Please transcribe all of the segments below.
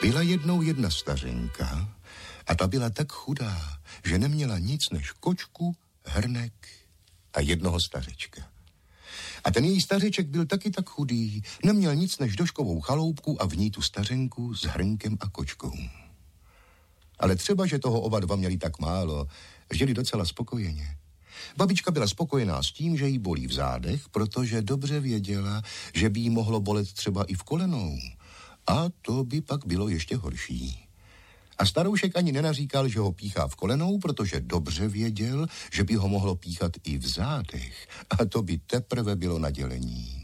Byla jednou jedna stařenka a ta byla tak chudá, že neměla nic než kočku, hrnek a jednoho stařečka. A ten její stařeček byl taky tak chudý, neměl nic než doškovou chaloupku a v ní tu stařenku s hrnkem a kočkou. Ale třeba, že toho oba dva měli tak málo, žili docela spokojeně. Babička byla spokojená s tím, že jí bolí v zádech, protože dobře věděla, že by jí mohlo bolet třeba i v kolenou. A to by pak bylo ještě horší. A staroušek ani nenaříkal, že ho píchá v kolenou, protože dobře věděl, že by ho mohlo píchat i v zádech. A to by teprve bylo na dělení.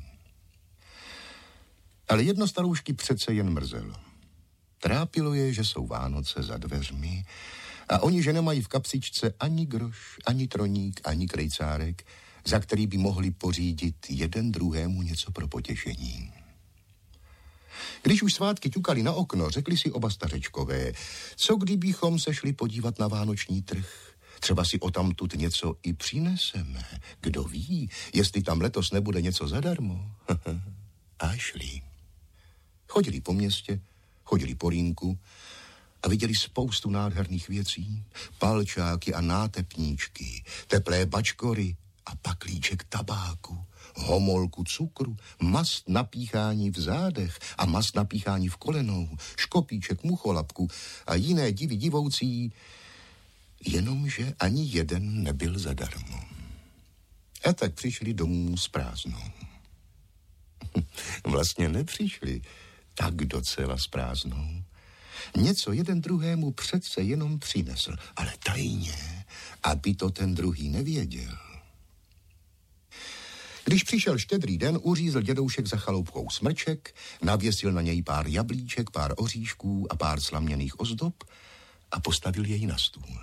Ale jedno staroušky přece jen mrzelo. Trápilo je, že jsou Vánoce za dveřmi a oni, že nemají v kapsičce ani groš, ani troník, ani krejcárek, za který by mohli pořídit jeden druhému něco pro potěšení. Když už svátky ťukali na okno, řekli si oba stařečkové, co kdybychom se šli podívat na vánoční trh? Třeba si odtamtud něco i přineseme. Kdo ví, jestli tam letos nebude něco zadarmo. A šli. Chodili po městě, chodili po rýnku a viděli spoustu nádherných věcí. Palčáky a nátepníčky, teplé bačkory a paklíček tabáku, homolku cukru, mast na píchání v zádech a mast na píchání v kolenou, škopíček mucholapku a jiné divy divoucí, jenomže ani jeden nebyl zadarmo. A tak přišli domů s prázdnou. Vlastně nepřišli tak docela s prázdnou. Něco jeden druhému přece jenom přinesl, ale tajně, aby to ten druhý nevěděl. Když přišel Štědrý den, uřízl dědoušek za chaloupkou smrček, navěsil na něj pár jablíček, pár oříšků a pár slaměných ozdob a postavil jej na stůl.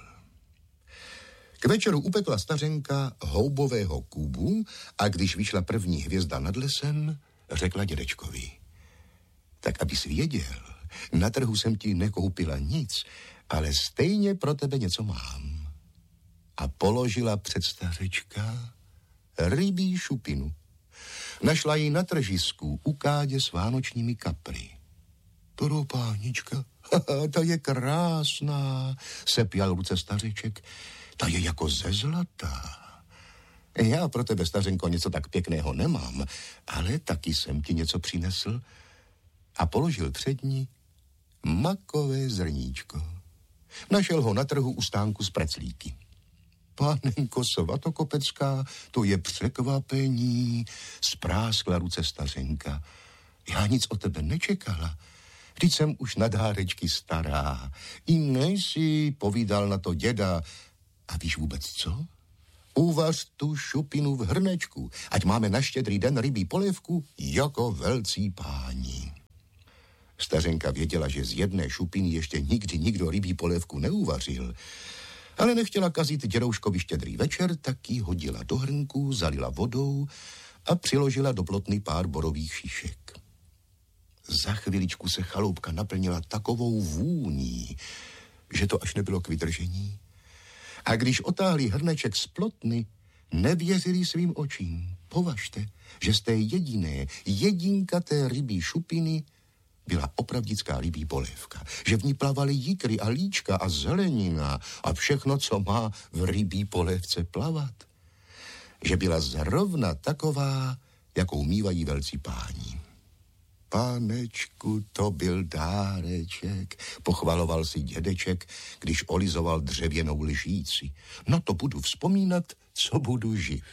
K večeru upekla stařenka houbového kůbu a když vyšla první hvězda nad lesem, řekla dědečkovi: tak abys věděl, na trhu jsem ti nekoupila nic, ale stejně pro tebe něco mám. A položila před stařečka rybí šupinu. Našla ji na tržisku u kádě s vánočními kapry. Pro pánička, ta je krásná, sepěl ruce stařeček, ta je jako ze zlata. Já pro tebe, stařenko, něco tak pěkného nemám, ale taky jsem ti něco přinesl. A položil před ní makové zrníčko. Našel ho na trhu u stánku s preclíky. Pánenko Svatokopecká, to je překvapení, spráskla ruce stařenka. Já nic od tebe nečekala. Vždyť jsem už na dárečky stará. I nejsi, povídal na to děda. A víš vůbec co? Uvař tu šupinu v hrnečku, ať máme na Štědrý den rybí polévku jako velcí páni. Stařenka věděla, že z jedné šupiny ještě nikdy nikdo rybí polévku neuvařil, ale nechtěla kazit dědouškovi Štědrý večer, tak ji hodila do hrnku, zalila vodou a přiložila do plotny pár borových šišek. Za chviličku se chaloupka naplnila takovou vůní, že to až nebylo k vydržení. A když otáhli hrneček z plotny, nevěřili svým očím. Považte, že z té jedinkaté rybí šupiny byla opravdická rybí polévka, že v ní plavaly jikry a líčka a zelenina a všechno, co má v rybí polévce plavat. Že byla zrovna taková, jakou mívají velcí páni. Pánečku, to byl dáreček, pochvaloval si dědeček, když olizoval dřevěnou lžíci. No to budu vzpomínat, co budu živ.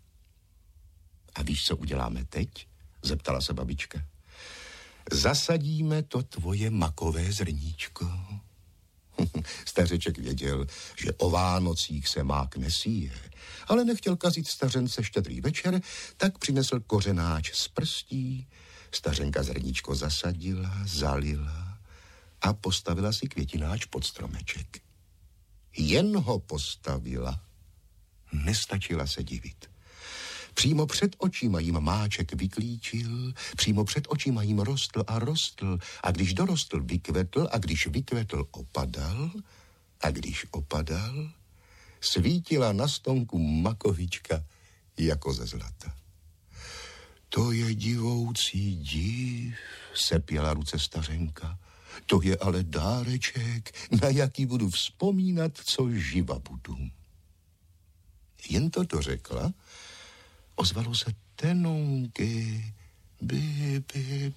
A víš, co uděláme teď? Zeptala se babička. Zasadíme to tvoje makové zrníčko. Stařeček věděl, že o Vánocích se mák nesíje, ale nechtěl kazit stařence Štědrý večer, tak přinesl kořenáč z prstí. Stařenka zrníčko zasadila, zalila a postavila si květináč pod stromeček. Jen ho postavila, nestačila se divit. Přímo před očima jim máček vyklíčil, přímo před očima jim rostl a když dorostl, vykvetl a když vykvetl, opadal a když opadal, svítila na stonku makovička jako ze zlata. To je divoucí div, sepěla ruce stařenka. To je ale dáreček, na jaký budu vzpomínat, co živa budu. Jen to dořekla, ozvalo se tenonky, by.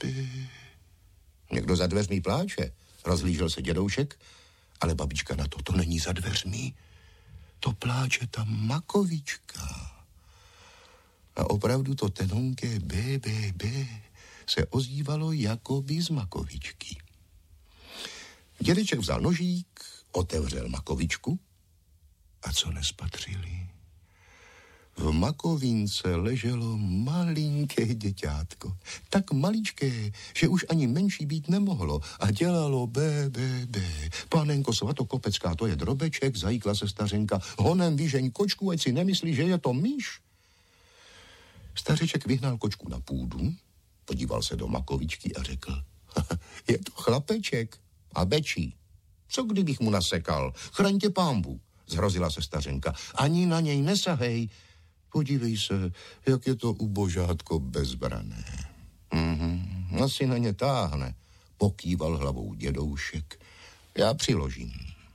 Někdo za dveřmi pláče, rozhlížel se dědoušek, ale babička na to není za dveřmi. To pláče ta Makovička. A opravdu to tenonké bé se ozývalo jakoby z Makovičky. Dědeček vzal nožík, otevřel Makovičku a co nespatřili? V makovínce leželo malinké děťátko. Tak maličké, že už ani menší být nemohlo a dělalo bé. Panenko Svatokopecká, to je drobeček, zajíkla se stařenka. Honem vyžeň kočku, ať si nemyslí, že je to myš. Stařeček vyhnal kočku na půdu, podíval se do Makovičky a řekl, je to chlapeček a bečí. Co kdybych mu nasekal? Chraň tě pánbu, zhrozila se stařenka. Ani na něj nesahej. Podívej se, jak je to ubožátko bezbrané. Asi na ně táhne, pokýval hlavou dědoušek. Já přiložím.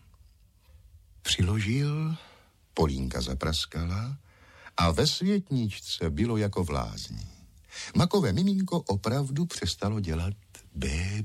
Přiložil, Polínka zapraskala a ve světničce bylo jako v lázni. Makové miminko opravdu přestalo dělat bé.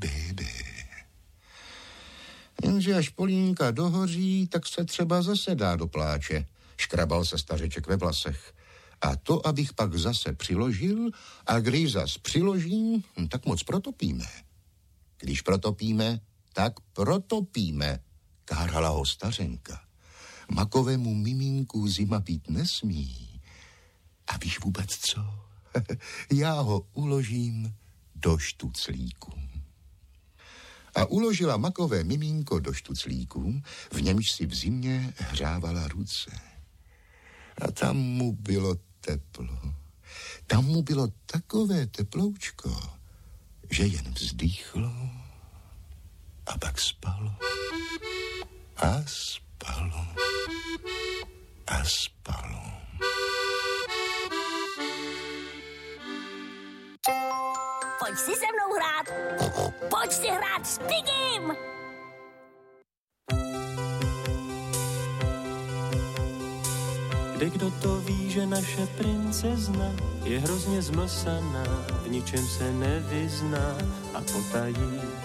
Jenže až Polínka dohoří, tak se třeba zase dá do pláče. Škrabal se stařeček ve vlasech. A to, abych pak zase přiložil, a když zas přiložím, tak moc protopíme. Když protopíme, tak protopíme, kárala ho stařenka. Makovému miminku zima být nesmí. A víš vůbec co? Já ho uložím do štuclíku. A uložila makové miminko do štuclíku, v němž si v zimě hřávala ruce. A tam mu bylo teplo. Tam mu bylo takové teploučko, že jen vzdýchlo a pak spalo. A spalo. A spalo. Pojď si se mnou hrát. Pojď si hrát s Pigim. Kdekdo to ví, že naše princezna je hrozně zmlsaná, v ničem se nevyzná a potají